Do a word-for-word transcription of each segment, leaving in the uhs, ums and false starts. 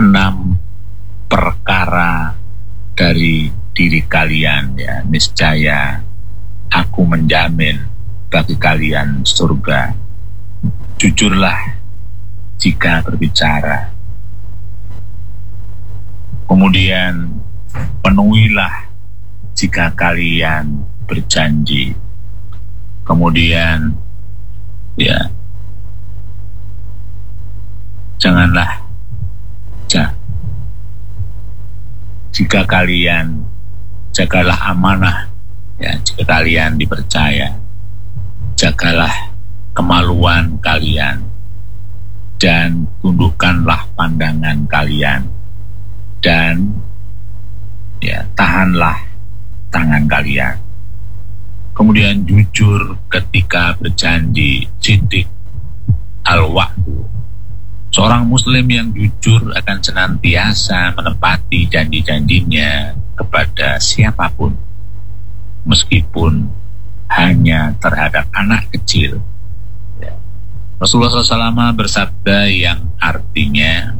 enam perkara dari diri kalian, ya, niscaya aku menjamin bagi kalian surga. Jujurlah jika berbicara, kemudian penuhilah jika kalian berjanji, kemudian ya janganlah ja, jika kalian jagalah amanah, ya, jika kalian dipercaya, jagalah kemaluan kalian, dan tundukkanlah pandangan kalian, dan ya tahanlah tangan kalian. Kemudian jujur ketika berjanji, sidik al-wa'du. Seorang muslim yang jujur akan senantiasa menepati janji-janjinya kepada siapapun, meskipun hanya terhadap anak kecil. Rasulullah shallallahu alaihi wasallam bersabda yang artinya,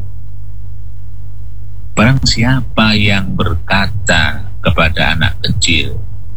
barang siapa yang berkata kepada anak kecil,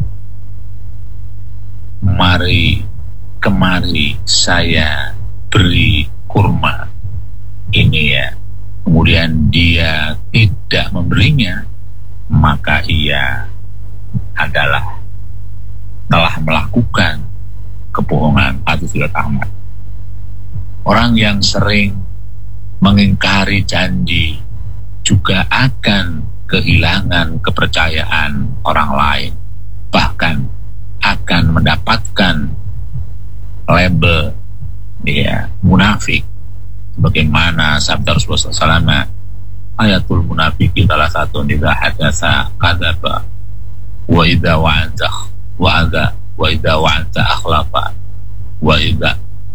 mari kemari saya beri kurma ini, ya, kemudian dia tidak memberinya, maka ia adalah telah melakukan kebohongan. Hadits riwayat Ahmad. Orang yang sering mengingkari janji juga akan kehilangan kepercayaan orang lain, bahkan akan mendapatkan label, ya, munafik. Bagaimana sabda Rasulullah shallallahu alaihi wasallam, ayatul munafiki salah satu idza hadatsa kadzaba wa idza wa'ada wa'ada wa idza wa'ada akhlafa wa idza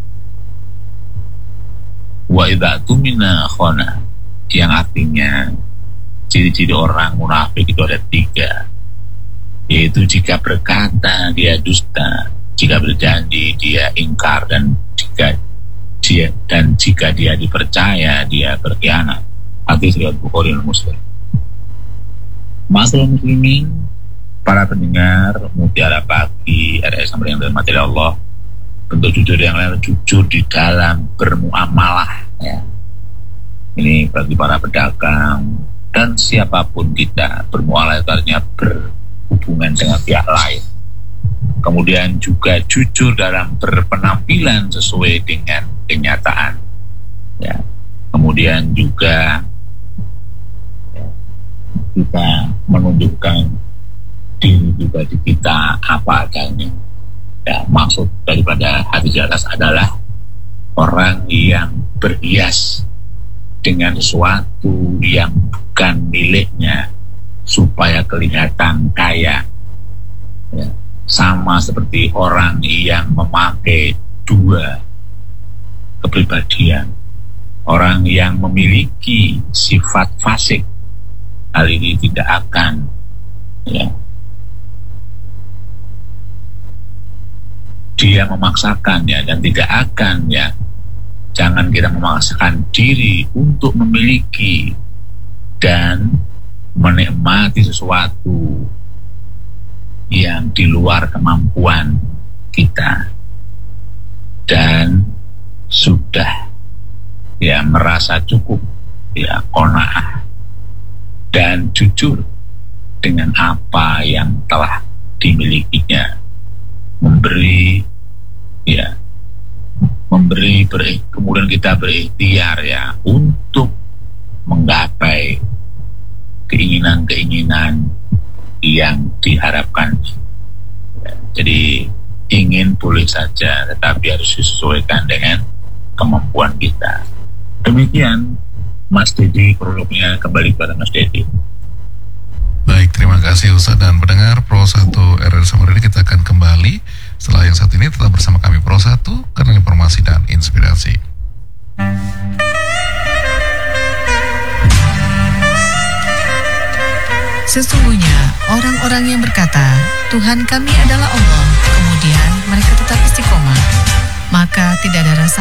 wa idza tumina khana, yang artinya ciri-ciri orang munafik itu ada tiga, yaitu jika berkata dia dusta, jika berjanji dia ingkar, dan jika dia dan jika dia dipercaya dia berkhianat. Hadits riwayat Bukhari dan Muslim. Masalah muslimin, para pendengar Mutiara Pagi R S yang dirahmati Allah, bentuk jujur yang lain jujur di dalam bermuamalah, ya. Ini bagi para pedagang dan siapapun kita, bermuamalah itu artinya berhubungan dengan pihak lain. Kemudian juga jujur dalam berpenampilan sesuai dengan kenyataan, ya. Kemudian juga ya, kita menunjukkan diri pribadi kita apa adanya. Ya, maksud daripada hadis di atas adalah orang yang berhias dengan sesuatu yang bukan miliknya supaya kelihatan kaya, ya. Sama seperti orang yang memakai dua kepribadian, orang yang memiliki sifat fasik, hal ini tidak akan, ya, dia memaksakan, ya, dan tidak akan, ya, jangan kita memaksakan diri untuk memiliki dan menikmati sesuatu yang di luar kemampuan kita, dan sudah, ya, merasa cukup, ya, qanaah dan jujur dengan apa yang telah dimilikinya, memberi, ya, memberi ber, kemudian kita berikhtiar, ya, untuk menggapai keinginan-keinginan yang diharapkan. Ya, jadi ingin boleh saja, tetapi harus disesuaikan dengan kemampuan kita. Demikian Mas Dedi, prolognya, kembali kepada Mas Dedi. Baik, terima kasih Ustaz dan pendengar Pro satu R R Samarinda. Kita akan kembali setelah yang satu ini. Tetap bersama kami Pro satu, karena informasi dan inspirasi. Sesungguhnya orang-orang yang berkata, Tuhan kami adalah Allah, kemudian mereka tetap istiqomah, maka tidak ada rasa